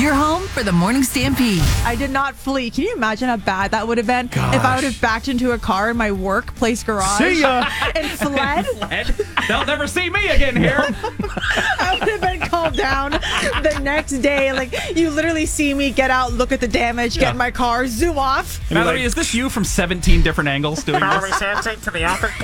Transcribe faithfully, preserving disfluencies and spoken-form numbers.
You're home for the Morning Stampede. I did not flee. Can you imagine how bad that would have been Gosh. if I would have backed into a car in my workplace garage See ya. and fled? Fled. They'll never see me again here. I would have been called down the next day. Like, you literally see me get out, look at the damage, get in my car, zoom off. Valerie, is this you from seventeen different angles doing this? Valerie Sampson to the upper